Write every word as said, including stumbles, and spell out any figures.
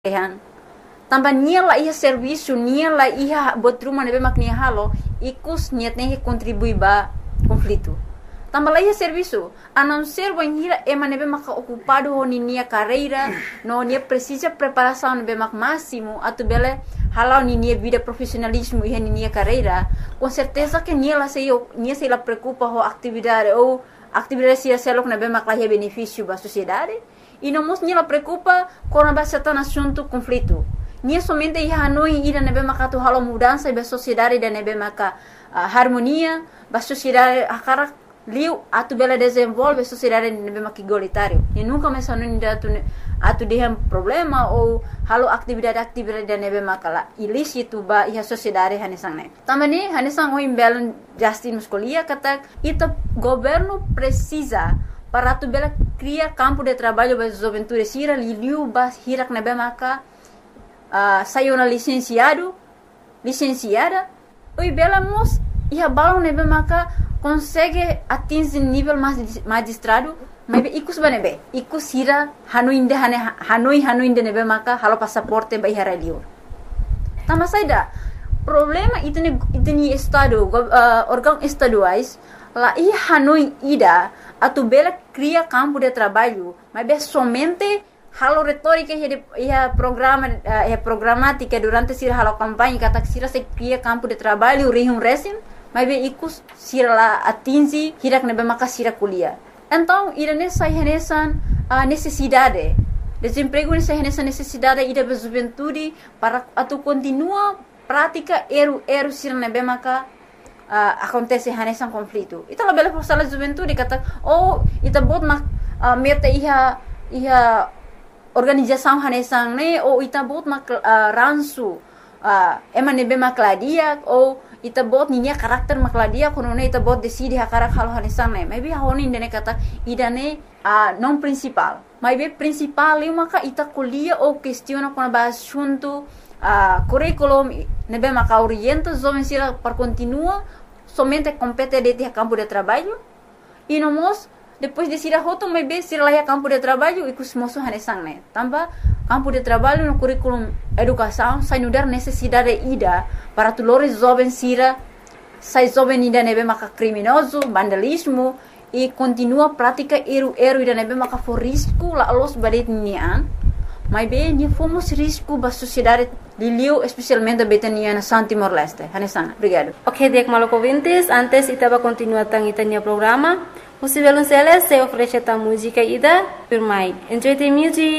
Ehan. Tambah nia la ia serviço, nia la ia botruma nebe mak nia halo, ikus nia tem que contribuir ba conflito. Tambah la ia serviço, a não ser banhira ema nebe mak ocupado ho nia carreira, no nia precisa preparação nebe mak máximo, atu bele halau nia vida profissionalismo e nia carreira, com certeza que nia la sei nia sei la preocupa ho atividade ou atividade se selok nebe mak la ia benefício ba sociedade. E não nos nia preocupa quando vai ser um assunto conflito. Nia somente ia hanoi ida nebe maka tu halo mudança e ba sociedade da nebe maka uh, harmonia, ba sociedade akara liu atu bela desenvolve sociedade nebe maka igualitário. E nunca mais hanoi ida atu atu dia problema ou halo atividade-atividade da nebe maka la ilícito ba ia sociedade hanesang ne. Tamani hanesang o imbelan Justin Muscolia kata ita governo precisa para tu bela criar campo de trabalho para juventude sira liu bas hirak nebe maka uh, saiu na licenciado licenciada oi bela mos ia balão nebe maka consegue atingir nível mais magistrado mas ikus banebe ikus hira hanuinde hane hanoi hanuinde nebe maka halo passaporte ba hira liu tama saida problema itu ni itu ni estado uh, órgão estaduais lá ia hanoi ida atu bela cria campo de trabalho, mas é somente halo retórica e a programa e programática durante sira halo campanha kata sira se cria campo de trabalho rihum resin, mas é ikus sira lá atingi hirak nebe maka sira kuliah. Então, ira nessa renesan a necessidade, desemprego nessa renesan necessidade ida be juventude para atu continua prática eru eru sira nebe maka Uh, acontece hanesan conflito. Ita la bela sala juventude kata oh ita bot mak uh, meta iha iha organização hanesan ne ou ita bot mak uh, ransu uh, ema nebe makladia ou ita bot ninya karakter makladia kono ne ita bot decide ha karak halo hanesan ne maybe honi ne kata idane uh, non principal maybe principal eu maka ita kuliah ou questiona kono ba assunto uh, curriculum nebe maka orienta jovem sira para continua somente compete de campo de trabalho e no mos depois de ir a roto mais bem ir lá a campo de trabalho e os moços hanesang né tambah campo de trabalho no currículo educação sai no dar necessidade ida para tulores jovens sira sai jovem ida nebe maka criminoso vandalismo e continua prática eru eru ida nebe maka for risco la los badet nian mas bem ni fomos risco ba sociedade Liliu, especialmente Betania na San Timor-Leste. Hanesana, obrigado. Ok, Diek Maloko Vintes, antes itaba continuar tang itania programa. Você violonceles se oferece ta música ida, firmai. Enjoy the music.